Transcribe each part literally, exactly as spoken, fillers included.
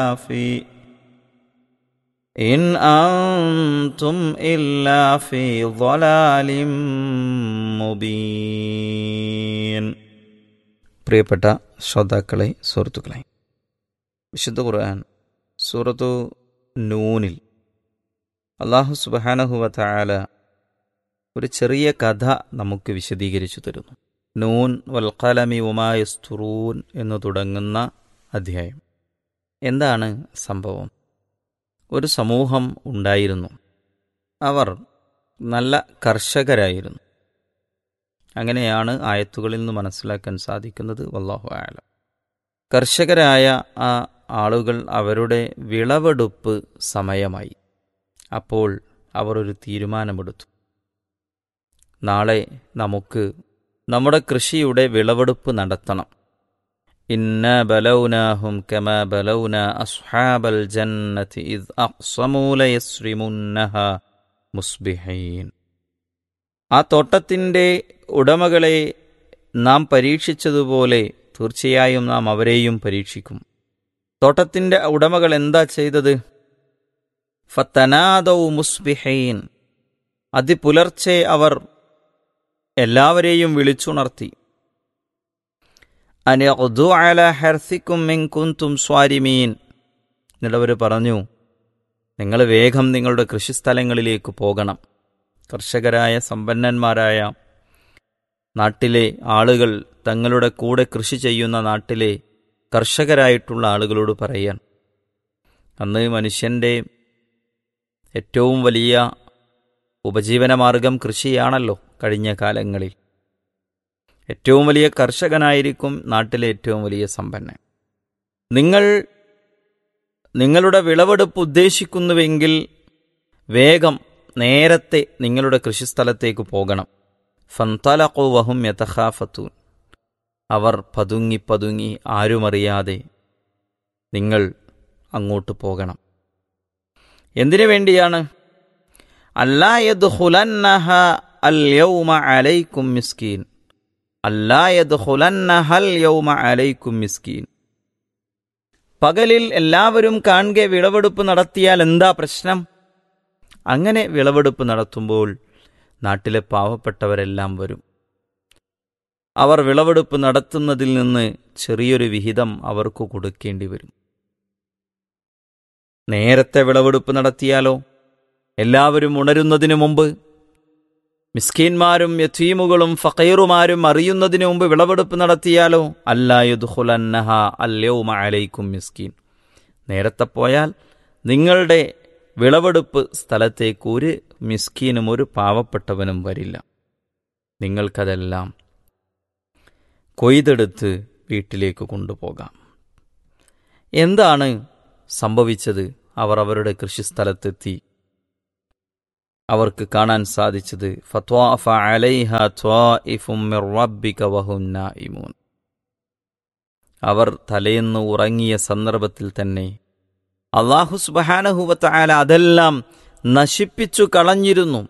في إن أنتم إلا في ضلال مبين. പ്രിയപ്പെട്ട ശ്രോതാക്കളെ, സുഹൃത്തുക്കളെ, വിശുദ്ധ ഖുർആൻ സൂറത്തു നൂനിൽ അല്ലാഹു സുബ്ഹാനഹു വ തആല ഒരു ചെറിയ കഥ നമുക്ക് വിശദീകരിച്ചു തരുന്നു. നൂൻ വൽ ഖലമി വമാ യസ്തുറൂൻ എന്ന് തുടങ്ങുന്ന അധ്യായം. എന്താണ് സംഭവം? ഒരു സമൂഹം ഉണ്ടായിരുന്നു. അവർ നല്ല കർഷകരായിരുന്നു. അങ്ങനെയാണ് ആയത്തുകളിൽ നിന്ന് മനസ്സിലാക്കാൻ സാധിക്കുന്നത്. വല്ലാഹു അഅലം. കർഷകരായ ആ ആളുകൾ അവരുടെ വിളവെടുപ്പ് സമയമായി. അപ്പോൾ അവർ ഒരു തീരുമാനമെടുത്തു. നാളെ നമുക്ക് നമ്മുടെ കൃഷിയുടെ വിളവെടുപ്പ് നടത്തണം. ഇന്നാ ബലൗനാഹും കമാ ബലൗനാ അസ്ഹാബൽ ജന്നതി ഇദ് അഖ്സമൂ ലയസ്രിമുന്നഹാ മുസ്ബിഹീൻ. ആ തോട്ടത്തിൻ്റെ ഉടമകളെ നാം പരീക്ഷിച്ചതുപോലെ തീർച്ചയായും നാം അവരെയും പരീക്ഷിക്കും. തോട്ടത്തിൻ്റെ ഉടമകൾ എന്താ ചെയ്തത്? ഫതനാദൗ മുസ്ബിഹീൻ. അതിപുലർച്ചെ അവർ എല്ലാവരെയും വിളിച്ചുണർത്തി. അനിഖ്ദു അലാ ഹർസിക്കും ഇൻ കുൻതും സ്വാരിമീൻ. എന്നിട്ടവർ പറഞ്ഞു, നിങ്ങൾ വേഗം നിങ്ങളുടെ കൃഷിസ്ഥലങ്ങളിലേക്ക് പോകണം. കർഷകരായ സമ്പന്നന്മാരായ നാട്ടിലെ ആളുകൾ തങ്ങളുടെ കൂടെ കൃഷി ചെയ്യുന്ന നാട്ടിലെ കർഷകരായിട്ടുള്ള ആളുകളോട് പറയാൻ. അന്ന് മനുഷ്യൻ്റെ ഏറ്റവും വലിയ ഉപജീവനമാർഗം കൃഷിയാണല്ലോ. കഴിഞ്ഞ കാലങ്ങളിൽ ഏറ്റവും വലിയ കർഷകനായിരിക്കും നാട്ടിലെ ഏറ്റവും വലിയ സമ്പന്നൻ. നിങ്ങൾ നിങ്ങളുടെ വിളവെടുപ്പ് ഉദ്ദേശിക്കുന്നുവെങ്കിൽ വേഗം നേരത്തെ നിങ്ങളുടെ കൃഷിസ്ഥലത്തേക്ക് പോകണം. ഫന്തലഖു വഹും യതഖാഫത്തൂൻ. അവർ പതുങ്ങി പതുങ്ങി ആരുമറിയാതെ നിങ്ങൾ അങ്ങോട്ട് പോകണം. എന്തിനു വേണ്ടിയാണ്? അല്ലാ യദ്ഖുലന്നഹ അൽ യൗമ അലൈക്കും മിസ്കീൻ. അല്ലാ യദ്ഖുലന്നഹ അൽ യൗമ അലൈക്കും മിസ്കീൻ. പകലിൽ എല്ലാവരും കാണുക വിളവെടുപ്പ് നടത്തിയാൽ എന്താ പ്രശ്നം? അങ്ങനെ വിളവെടുപ്പ് നടത്തുമ്പോൾ നാട്ടിലെ പാവപ്പെട്ടവരെല്ലാം വരും. അവർ വിളവെടുപ്പ് നടത്തുന്നതിൽ നിന്ന് ചെറിയൊരു വിഹിതം അവർക്ക് കൊടുക്കേണ്ടി വരും. നേരത്തെ വിളവെടുപ്പ് നടത്തിയാലോ, എല്ലാവരും ഉണരുന്നതിനു മുമ്പ്, മിസ്കീന്മാരും യതീമുകളും ഫഖീറുമാരും അറിയുന്നതിനു മുമ്പ് വിളവെടുപ്പ് നടത്തിയാലോ, അല്ലാ യദ്ഖുലന്നഹ അൽ യൗമ അലൈക്കും മിസ്കീൻ. നേരത്തെ പോയാൽ നിങ്ങളുടെ വിളവെടുപ്പ് സ്ഥലത്തേക്ക് ഒരു മിസ്കീനും ഒരു പാവപ്പെട്ടവനും വരില്ല. നിങ്ങൾക്കതെല്ലാം കൊയ്തെടുത്ത് വീട്ടിലേക്ക് കൊണ്ടുപോകാം. എന്താണ് സംഭവിച്ചത്? അവർ അവരുടെ കൃഷിസ്ഥലത്തെത്തി. അവർക്ക് കാണാൻ സാധിച്ചത് ഫത്വാഫ അലൈഹ ത്വാഇഫും മിർ റബ്ബിക വഹും നായിമൂൻ. അവർ തലേന്ന് ഉറങ്ങിയ സന്ദർഭത്തിൽ തന്നെ അല്ലാഹു സുബ്ഹാനഹു വ തആല അതെല്ലാം നശിപ്പിച്ചു കളഞ്ഞിരുന്നു.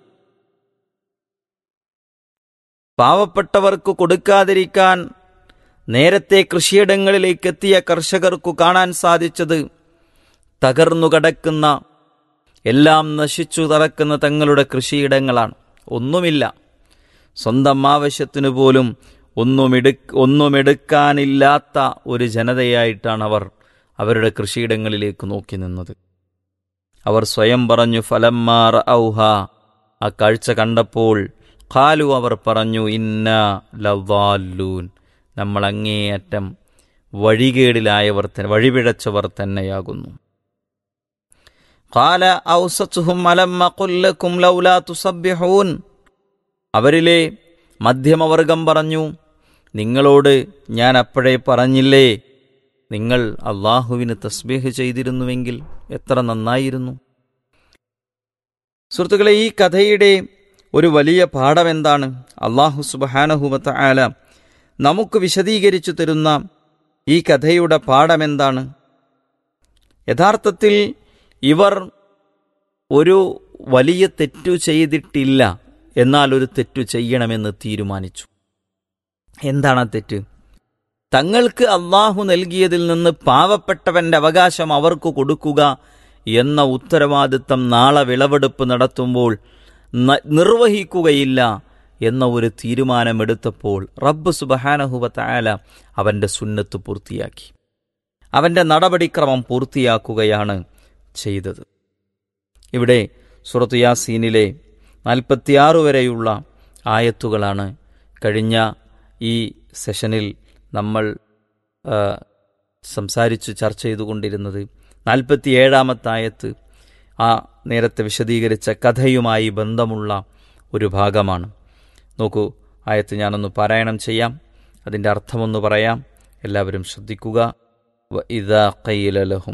പാവപ്പെട്ടവർക്ക് കൊടുക്കാതിരിക്കാൻ നേരത്തെ കൃഷിയിടങ്ങളിലേക്ക് എത്തിയ കർഷകർക്കു കാണാൻ സാധിച്ചത് തകർന്നു കിടക്കുന്ന, എല്ലാം നശിച്ചു തറക്കുന്ന തങ്ങളുടെ കൃഷിയിടങ്ങളാണ്. ഒന്നുമില്ല. സ്വന്തം ആവശ്യത്തിനു പോലും ഒന്നുമെടു ഒന്നുമെടുക്കാനില്ലാത്ത ഒരു ജനതയായിട്ടാണ് അവർ അവരുടെ കൃഷിയിടങ്ങളിലേക്ക് നോക്കി നിന്നത്. അവർ സ്വയം പറഞ്ഞു, ഫലമ്മാ റഔഹ, ആ കാഴ്ച കണ്ടപ്പോൾ, ഖാലു, അവർ പറഞ്ഞു, ഇന്നാ ലളാല്ലൂൻ, നമ്മൾ അങ്ങേയറ്റം വഴികേടിലായവർ തന്നെ, വഴിപിഴച്ചവർ തന്നെയാകുന്നു. ഖാല ഔസതുഹും അലം അഖുൽ ലക്കും ലൗലാ തുസബ്ബിഹൂൻ. അവരിലെ മധ്യമവർഗം പറഞ്ഞു, നിങ്ങളോട് ഞാൻ അപ്പോഴേ പറഞ്ഞില്ലേ, നിങ്ങൾ അള്ളാഹുവിന് തസ്ബീഹ് ചെയ്തിരുന്നുവെങ്കിൽ എത്ര നന്നായിരുന്നു. സുഹൃത്തുക്കളെ, ഈ കഥയുടെ ഒരു വലിയ പാഠം എന്താണ്? അള്ളാഹു സുബ്ഹാനഹു വ തആല നമുക്ക് വിശദീകരിച്ചു തരുന്ന ഈ കഥയുടെ പാഠമെന്താണ്? യഥാർത്ഥത്തിൽ ഇവർ ഒരു വലിയ തെറ്റു ചെയ്തിട്ടില്ല, എന്നാൽ ഒരു തെറ്റു ചെയ്യണമെന്ന് തീരുമാനിച്ചു. എന്താണ് ആ തെറ്റ്? തങ്ങൾക്ക് അള്ളാഹു നൽകിയതിൽ നിന്ന് പാവപ്പെട്ടവന്റെ അവകാശം അവർക്ക് കൊടുക്കുക എന്ന ഉത്തരവാദിത്തം നാളെ വിളവെടുപ്പ് നടത്തുമ്പോൾ നിർവഹിക്കുകയില്ല എന്ന ഒരു തീരുമാനമെടുത്തപ്പോൾ റബ്ബ് സുബ്ഹാനഹു വ തആല അവന്റെ സുന്നത്ത് പൂർത്തിയാക്കി, അവന്റെ നടപടിക്രമം പൂർത്തിയാക്കുകയാണ് ചെയ്തത്. ഇവിടെ സൂറത്ത് യാസീനിലെ നാൽപ്പത്തിയാറ് വരെയുള്ള ആയത്തുകളാണ് കഴിഞ്ഞ ഈ സെഷനിൽ നമ്മൾ സംസാരിച്ച് ചർച്ച ചെയ്തുകൊണ്ടിരുന്നത്. നാൽപ്പത്തിയേഴാമത്തെ ആയത്ത് ആ നേരത്തെ വിശദീകരിച്ച കഥയുമായി ബന്ധമുള്ള ഒരു ഭാഗമാണ്. നോക്കൂ, ആയത്ത് ഞാനൊന്ന് പാരായണം ചെയ്യാം, അതിൻ്റെ അർത്ഥമൊന്ന് പറയാം, എല്ലാവരും ശ്രദ്ധിക്കുക. ഇദാ ഖീല ലഹും,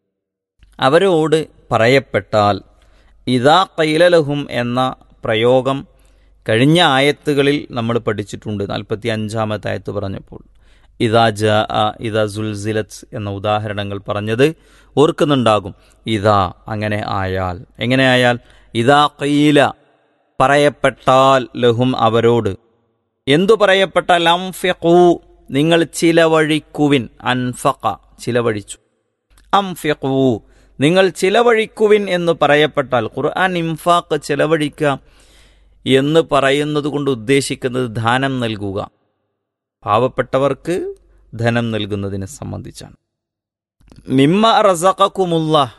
അവരോട് പറയപ്പെട്ടാൽ. ഇദാ ഖീല ലഹും എന്ന പ്രയോഗം കഴിഞ്ഞ ആയത്തുകളിൽ നമ്മൾ പഠിച്ചിട്ടുണ്ട്. നാൽപ്പത്തി അഞ്ചാമത്തെ ആയത്ത് പറഞ്ഞപ്പോൾ ഇദാ ജാ ഇദാ സുൽസിലത്ത് എന്ന ഉദാഹരണങ്ങൾ പറഞ്ഞത് ഓർക്കുന്നുണ്ടാകും. ഇദാ അങ്ങനെ ആയാൽ, എങ്ങനെ ആയാൽ? ഇദാ ഖീല പറയപ്പെട്ടാൽ, ലഹും അവരോട്. എന്തു പറയപ്പെട്ടാൽ? അംഫിഖൂ നിങ്ങൾ ചിലവഴിക്കുവിൻ. അൻഫഖ ചിലവഴിച്ചു. അംഫിഖൂ നിങ്ങൾ ചിലവഴിക്കുവിൻ എന്ന് പറയപ്പെട്ടാൽ, ഖുർആൻ ഇൻഫാഖ് ചിലവഴിക്കുക എന്ന് പറയുന്നത് കൊണ്ട് ഉദ്ദേശിക്കുന്നത് ദാനം നൽകുക, പാവപ്പെട്ടവർക്ക് ധനം നൽകുന്നതിനെ സംബന്ധിച്ചാണ്. മിമ്മ റസഖകുമുല്ലാഹ്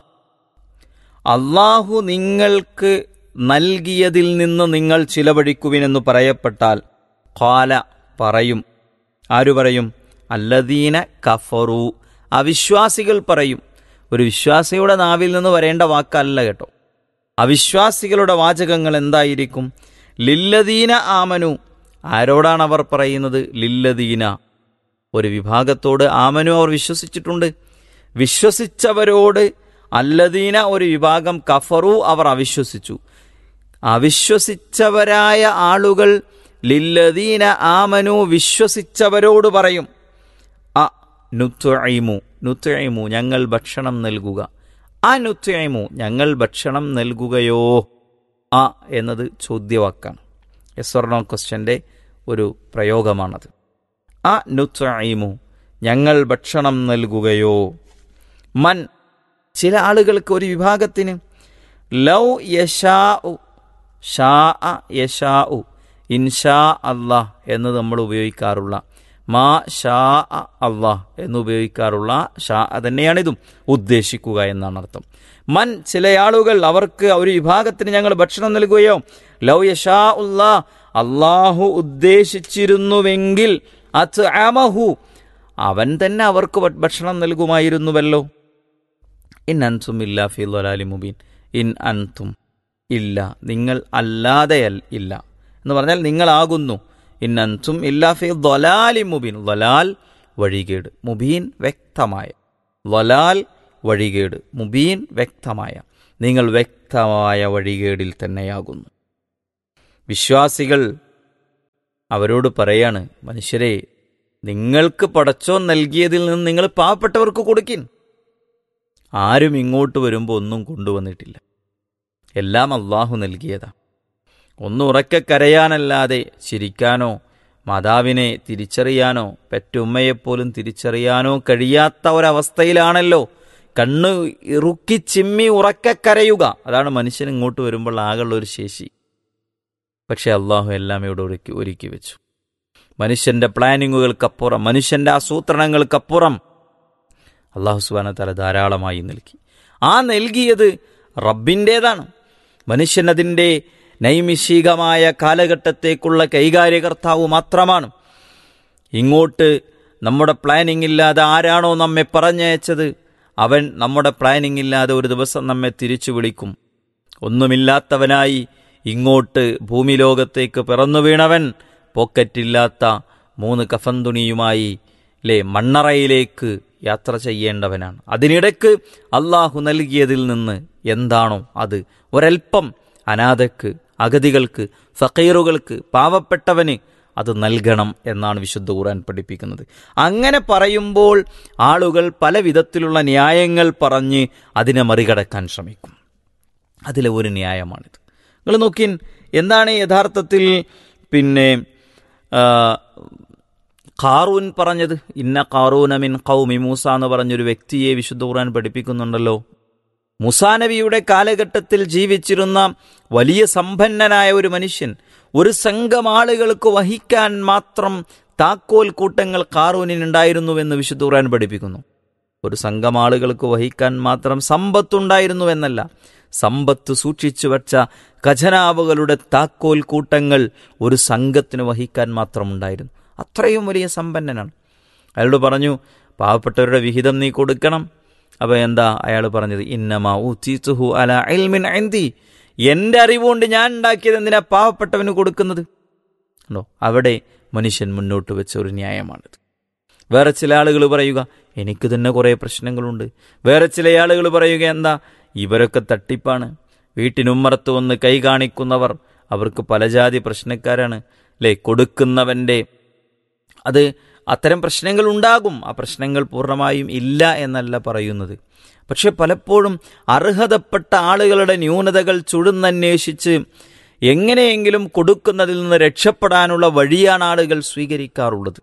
അല്ലാഹു നിങ്ങൾക്ക് നൽകിയതിൽ നിന്ന് നിങ്ങൾ ചിലവഴിക്കുവിനെന്ന് പറയപ്പെട്ടാൽ, ഖാല പറയും. ആരു പറയും? അല്ലദീന കഫറു അവിശ്വാസികൾ പറയും. ഒരു വിശ്വാസിയുടെ നാവിൽ നിന്ന് വരേണ്ട വാക്കല്ല കേട്ടോ. അവിശ്വാസികളുടെ വാചകങ്ങൾ എന്തായിരിക്കും? ലില്ലദീന ആമനു. ആരോടാണ് അവർ പറയുന്നത്? ലില്ലദീന ഒരു വിഭാഗത്തോട്. ആമനു അവർ വിശ്വസിച്ചിട്ടുണ്ട്, വിശ്വസിച്ചവരോട്. അല്ലദീന ഒരു വിഭാഗം. കഫറു അവർ അവിശ്വസിച്ചു. അവിശ്വസിച്ചവരായ ആളുകൾ ലില്ലദീന ആമനു വിശ്വസിച്ചവരോട് പറയും, അ നുത്ഇമു നുത്ഇമു ഞങ്ങൾ ഭക്ഷണം നൽകുക. അ നുത്ഇമു ഞങ്ങൾ ഭക്ഷണം നൽകുകയോ? അ എന്നത് ചോദ്യവാക്കാണ്, യെസ് ഓർ നോ ക്വസ്റ്റ്യൻ്റെ ഒരു പ്രയോഗമാണത്. അ നുത്ഇമു ഞങ്ങൾ ഭക്ഷണം നൽകുകയോ? മൻ ചില ആളുകൾക്ക്, ഒരു വിഭാഗത്തിന്. ലൗ യശാഉ ഷാ യശാ ഇൻഷാ അല്ലാഹ് എന്ന് നമ്മൾ ഉപയോഗിക്കാറുള്ള, മാ ഷാ അല്ലാഹ് എന്ന് ഉപയോഗിക്കാറുള്ള ഷാ തന്നെയാണിതും ഉദ്ദേശിക്കുക എന്നാണ് അർത്ഥം. മൻ ചില ആളുകൾ, അവർക്ക് ഒരു വിഭാഗത്തിന് ഞങ്ങൾ ഭക്ഷണം നൽകുകയോ? ലൗ യശാ അല്ലാഹ് അല്ലാഹു ഉദ്ദേശിച്ചിരുന്നുവെങ്കിൽ അത്അമഹു അവൻ തന്നെ അവർക്ക് ഭക്ഷണം നൽകുമായിരുന്നുവല്ലോ. ഇൻ അൻതും ഇല്ലാ ഫീ ളലാലി മുബീൻ. ഇൻ അൻതും ഇല്ല നിങ്ങൾ അല്ലാതെ ഇല്ല എന്ന് പറഞ്ഞാൽ നിങ്ങളാകുന്നു. ഇൻ അൻതും ഇല്ലാ ഫീ ളലാലി മുബീൻ. ളലാൽ വഴികേട്, മുബീൻ വ്യക്തമായ. ളലാൽ വഴികേട്, മുബീൻ വ്യക്തമായ. നിങ്ങൾ വ്യക്തമായ വഴികേടിൽ തന്നെയാകുന്നു. വിശ്വാസികൾ അവരോട് പറയാണ്, മനുഷ്യരെ നിങ്ങൾക്ക് പടച്ചോൻ നൽകിയതിൽ നിന്ന് നിങ്ങൾ പാവപ്പെട്ടവർക്ക് കൊടുക്കിൻ. ആരും ഇങ്ങോട്ട് വരുമ്പോൾ ഒന്നും കൊണ്ടുവന്നിട്ടില്ല, എല്ലാം അള്ളാഹു നൽകിയതാ. ഒന്ന് ഉറക്കെ കരയാനല്ലാതെ ചിരിക്കാനോ മാതാവിനെ തിരിച്ചറിയാനോ പെറ്റുമ്മയെപ്പോലും തിരിച്ചറിയാനോ കഴിയാത്ത ഒരവസ്ഥയിലാണല്ലോ കണ്ണ് ഇറുക്കി ചിമ്മി ഉറക്കെ കരയുക. അതാണ് മനുഷ്യൻ ഇങ്ങോട്ട് വരുമ്പോൾ ആകെയുള്ള ഒരു ശേഷി. പക്ഷെ അള്ളാഹു എല്ലാം ഇവിടെ ഒരുക്കി ഒരുക്കി വെച്ചു. മനുഷ്യന്റെ പ്ലാനിങ്ങുകൾക്കപ്പുറം, മനുഷ്യന്റെ ആസൂത്രണങ്ങൾക്കപ്പുറം അള്ളാഹു സുബ്ഹാനഹു വ തആല ധാരാളമായി നൽകി. ആ നൽകിയത് റബ്ബിൻ്റേതാണ്. മനുഷ്യനതിൻ്റെ നൈമിഷികമായ കാലഘട്ടത്തേക്കുള്ള കൈകാര്യകർത്താവ് മാത്രമാണ്. ഇങ്ങോട്ട് നമ്മുടെ പ്ലാനിങ് ഇല്ലാതെ ആരാണോ നമ്മെ പറഞ്ഞയച്ചത്, അവൻ നമ്മുടെ പ്ലാനിങ് ഇല്ലാതെ ഒരു ദിവസം നമ്മെ തിരിച്ചു വിളിക്കും. ഒന്നുമില്ലാത്തവനായി ഇങ്ങോട്ട് ഭൂമി ലോകത്തേക്ക് പിറന്നു വീണവൻ പോക്കറ്റില്ലാത്ത മൂന്ന് കഫൻ തുണിയുമായി ലേ മണ്ണറയിലേക്ക് യാത്ര ചെയ്യേണ്ടവനാണ്. അതിനിടയ്ക്ക് അള്ളാഹു നൽകിയതിൽ നിന്ന് എന്താണോ അത് ഒരൽപ്പം അനാഥക്ക്, അഗതികൾക്ക്, ഫക്കീറുകൾക്ക്, പാവപ്പെട്ടവന് അത് നൽകണം എന്നാണ് വിശുദ്ധ ഖുർആൻ പഠിപ്പിക്കുന്നത്. അങ്ങനെ പറയുമ്പോൾ ആളുകൾ പല വിധത്തിലുള്ള ന്യായങ്ങൾ പറഞ്ഞ് അതിനെ മറികടക്കാൻ ശ്രമിക്കും. അതിലെ ഒരു ന്യായമാണിത്. നിങ്ങൾ നോക്കിൻ, എന്താണ് യഥാർത്ഥത്തിൽ പിന്നെ ഖാറൂൻ പറഞ്ഞത്? ഇന്ന ഖാറൂന മിൻ ഖൗമി മൂസ എന്ന് പറഞ്ഞൊരു വ്യക്തിയെ വിശുദ്ധ ഖുർആൻ പഠിപ്പിക്കുന്നുണ്ടല്ലോ. മൂസാ നബിയുടെ കാലഘട്ടത്തിൽ ജീവിച്ചിരുന്ന വലിയ സമ്പന്നനായ ഒരു മനുഷ്യൻ, ഒരു സംഘം ആളുകൾക്ക് വഹിക്കാൻ മാത്രം താക്കോൽ കൂട്ടങ്ങൾ ഖാറൂനിനുണ്ടായിരുന്നുവെന്ന് വിശുദ്ധ ഖുർആൻ പഠിപ്പിക്കുന്നു. ഒരു സംഘം ആളുകൾക്ക് വഹിക്കാൻ മാത്രം സമ്പത്തുണ്ടായിരുന്നുവെന്നല്ല, സമ്പത്ത് സൂക്ഷിച്ചു വച്ച ഖജനാവുകളുടെ താക്കോൽ കൂട്ടങ്ങൾ ഒരു സംഘത്തിന് വഹിക്കാൻ മാത്രം ഉണ്ടായിരുന്നു. അത്രയും വലിയ സമ്പന്നനാണ്. അയാളോട് പറഞ്ഞു, പാവപ്പെട്ടവരുടെ വിഹിതം നീ കൊടുക്കണം. അപ്പോൾ എന്താ അയാൾ പറഞ്ഞത്? ഇന്നമാ ഊതീതുഹു അലാ ഇൽമിൻ ഇൻദി, എൻ്റെ അറിവുകൊണ്ട് ഞാൻ ഉണ്ടാക്കിയത് എന്തിനാ പാവപ്പെട്ടവന് കൊടുക്കുന്നത്? ഉണ്ടോ? അവിടെ മനുഷ്യൻ മുന്നോട്ട് വെച്ച ഒരു ന്യായമാണിത്. വേറെ ചില ആളുകൾ പറയുക, എനിക്ക് തന്നെ കുറേ പ്രശ്നങ്ങളുണ്ട്. വേറെ ചില ആളുകൾ പറയുക, എന്താ ഇവരൊക്കെ തട്ടിപ്പാണ്, വീട്ടിനുമ്മറത്ത് വന്ന് കൈ കാണിക്കുന്നവർ, അവർക്ക് പല ജാതി പ്രശ്നക്കാരാണ് അല്ലേ, കൊടുക്കുന്നവൻ്റെ അത് അത്തരം പ്രശ്നങ്ങൾ ഉണ്ടാകും. ആ പ്രശ്നങ്ങൾ പൂർണ്ണമായും ഇല്ല എന്നല്ല പറയുന്നത്. പക്ഷെ പലപ്പോഴും അർഹതപ്പെട്ട ആളുകളുടെ ന്യൂനതകൾ ചുഴുന്നന്വേഷിച്ച് എങ്ങനെയെങ്കിലും കൊടുക്കുന്നതിൽ നിന്ന് രക്ഷപ്പെടാനുള്ള വഴിയാണ് ആളുകൾ സ്വീകരിക്കാറുള്ളത്.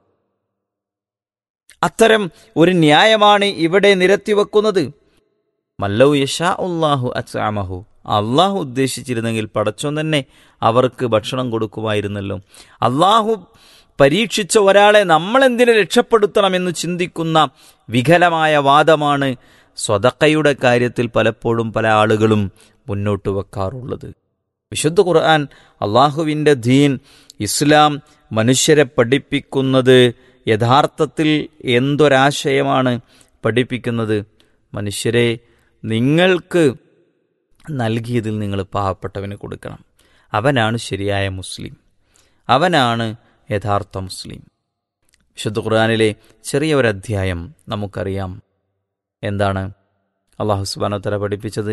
അത്തരം ഒരു ന്യായമാണ് ഇവിടെ നിരത്തിവെക്കുന്നത്. മല്ലൗ യശാ അല്ലാഹു അത്അമഹു, അള്ളാഹു ഉദ്ദേശിച്ചിരുന്നെങ്കിൽ പടച്ചോൻ തന്നെ അവർക്ക് ഭക്ഷണം കൊടുക്കുമായിരുന്നല്ലോ. അള്ളാഹു പരീക്ഷിച്ച ഒരാളെ നമ്മളെന്തിനു രക്ഷപ്പെടുത്തണമെന്ന് ചിന്തിക്കുന്ന വികലമായ വാദമാണ് സ്വതക്കയുടെ കാര്യത്തിൽ പലപ്പോഴും പല ആളുകളും മുന്നോട്ട് വെക്കാറുള്ളത്. വിശുദ്ധ ഖുർആൻ, അള്ളാഹുവിൻ്റെ ദീൻ, ഇസ്ലാം മനുഷ്യരെ പഠിപ്പിക്കുന്നത് യഥാർത്ഥത്തിൽ എന്തൊരാശയമാണ് പഠിപ്പിക്കുന്നത്? മനുഷ്യരെ, നിങ്ങൾക്ക് നൽകിയതിൽ നിങ്ങൾ പാവപ്പെട്ടവന് കൊടുക്കണം. അവനാണ് ശരിയായ മുസ്ലിം, അവനാണ് യഥാർത്ഥ മുസ്ലിം. വിശുദ്ധ ഖുർആനിലെ ചെറിയ ഒരു അധ്യായം നമുക്കറിയാം. എന്താണ് അല്ലാഹു സുബ്ഹാനഹു വ തആല പഠിപ്പിച്ചത്?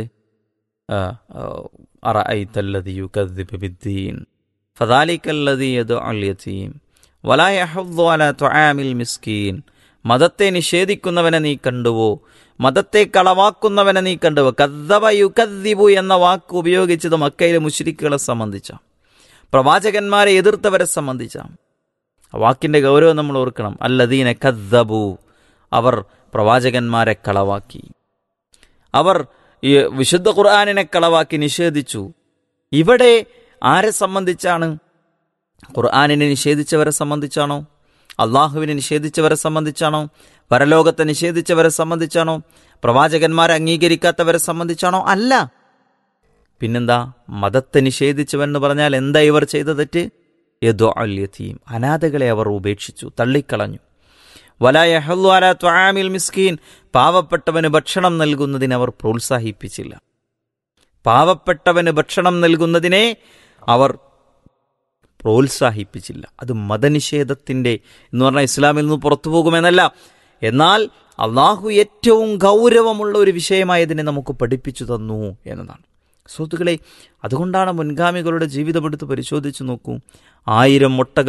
അറഅയ്തല്ലദീ യുകദ്ദിബു ബിദ്ദീൻ ഫദാലികല്ലദീ യദ്ഉൽ യതീം വലാ യഹുദ്ദു അലാ തുആമിൽ മിസ്കീൻ. മതത്തെ നിഷേധിക്കുന്നവനെ നീ കണ്ടുവോ? മതത്തെ കളവാക്കുന്നവനെ നീ കണ്ടുവോ? കദ്ദബ യുകദ്ദിബു എന്ന വാക്ക് ഉപയോഗിച്ചത് മക്കയിലെ മുശ്രിക്കുകളെ സംബന്ധിച്ച, പ്രവാചകന്മാരെ എതിർത്തവരെ സംബന്ധിച്ച. വാക്കിൻ്റെ ഗൗരവം നമ്മൾ ഓർക്കണം. അല്ലദീന കദ്ദബു, അവർ പ്രവാചകന്മാരെ കളവാക്കി, അവർ ഈ വിശുദ്ധ ഖുർആനിനെ കളവാക്കി നിഷേധിച്ചു. ഇവിടെ ആരെ സംബന്ധിച്ചാണ്? ഖുർആനിനെ നിഷേധിച്ചവരെ സംബന്ധിച്ചാണോ? അള്ളാഹുവിനെ നിഷേധിച്ചവരെ സംബന്ധിച്ചാണോ? പരലോകത്തെ നിഷേധിച്ചവരെ സംബന്ധിച്ചാണോ? പ്രവാചകന്മാരെ അംഗീകരിക്കാത്തവരെ സംബന്ധിച്ചാണോ? അല്ല. പിന്നെന്താ? മതത്തെ നിഷേധിച്ചവെന്ന് പറഞ്ഞാൽ എന്താ ഇവർ ചെയ്ത തെറ്റ്? യദ്ഉൽ യതീം, അനാഥകളെ അവർ ഉപേക്ഷിച്ചു, തള്ളിക്കളഞ്ഞു. വലാ യഹുദ്ദു അലാ തുആമിൽ മിസ്കീൻ, പാവപ്പെട്ടവന് ഭക്ഷണം നൽകുന്നതിനെ അവർ പ്രോത്സാഹിപ്പിച്ചില്ല. പാവപ്പെട്ടവന് ഭക്ഷണം നൽകുന്നതിനെ അവർ പ്രോത്സാഹിപ്പിച്ചില്ല. അത് മതനിഷേധത്തിൻ്റെ എന്ന് പറഞ്ഞാൽ ഇസ്ലാമിൽ നിന്ന് പുറത്തു പോകുമെന്നല്ല, എന്നാൽ അള്ളാഹു ഏറ്റവും ഗൗരവമുള്ള ഒരു വിഷയമായതിനെ നമുക്ക് പഠിപ്പിച്ചു തന്നു എന്നതാണ്. സുഹൃത്തുക്കളെ, അതുകൊണ്ടാണ് മുൻഗാമികളുടെ ജീവിതമെടുത്ത് പരിശോധിച്ച് നോക്കൂ. ആയിരം ഒട്ടക